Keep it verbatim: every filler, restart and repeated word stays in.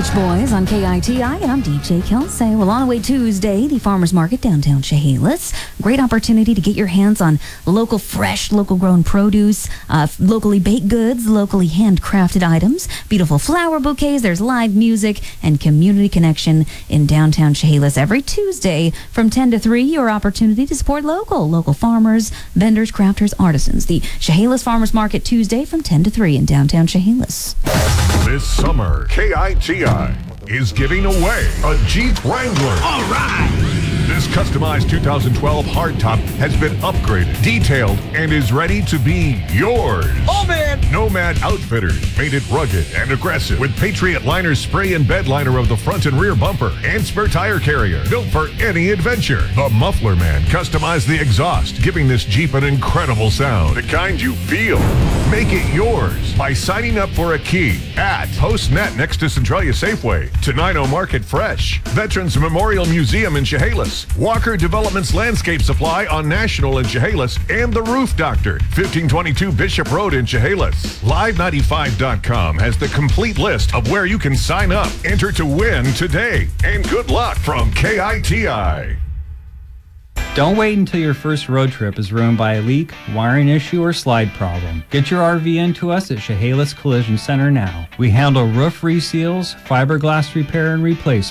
Beach Boys on K I T I, and I'm D J Kelsey. Well, on the way Tuesday, the Farmers Market downtown Chehalis. Great opportunity to get your hands on local, fresh, local grown produce, uh, locally baked goods, locally handcrafted items, beautiful flower bouquets. There's live music and community connection in downtown Chehalis every Tuesday from ten to three. Your opportunity to support local, local farmers, vendors, crafters, artisans. The Chehalis Farmers Market Tuesday from ten to three in downtown Chehalis. This summer, K I T I is giving away a Jeep Wrangler. All right! This customized two thousand twelve hardtop has been upgraded, detailed, and is ready to be yours. Oh, man! Nomad Outfitters made it rugged and aggressive with Patriot Liner spray and bed liner of the front and rear bumper and spare tire carrier, built for any adventure. The Muffler Man customized the exhaust, giving this Jeep an incredible sound, the kind you feel. Make it yours by signing up for a key at PostNet next to Centralia Safeway, Tenino Market Fresh, Veterans Memorial Museum in Chehalis, Walker Developments Landscape Supply on National in Chehalis, and The Roof Doctor, fifteen twenty-two Bishop Road in Chehalis. Live ninety-five dot com has the complete list of where you can sign up. Enter to win today, and good luck from K I T I. Don't wait until your first road trip is ruined by a leak, wiring issue, or slide problem. Get your R V into us at Chehalis Collision Center now. We handle roof reseals, fiberglass repair and replacement.